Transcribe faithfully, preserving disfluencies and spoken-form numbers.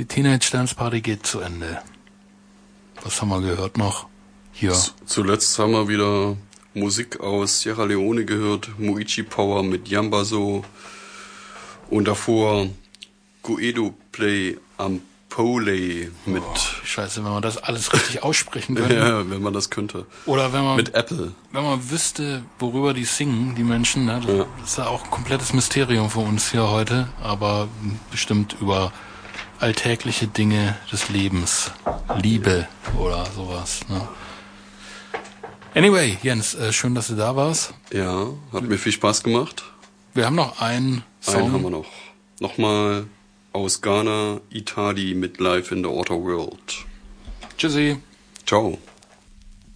Die Teenage Dance Party geht zu Ende. Was haben wir gehört noch? Hier. Z- zuletzt haben wir wieder Musik aus Sierra Leone gehört. Muichi Power mit Yambaso. Und davor Guedo Play Ampole mit... Oh, scheiße, wenn man das alles richtig aussprechen könnte. Ja, wenn man das könnte. Oder wenn man... Mit Apple. Wenn man wüsste, worüber die singen, die Menschen. Ne? Das ja. ist ja auch ein komplettes Mysterium für uns hier heute. Aber bestimmt über alltägliche Dinge des Lebens. Liebe oder sowas. Ne? Anyway, Jens, äh, schön, dass du da warst. Ja, hat mir viel Spaß gemacht. Wir haben noch einen Song. Einen haben wir noch. Nochmal aus Ghana, Itadi mit Live in the Outer World. Tschüssi. Ciao.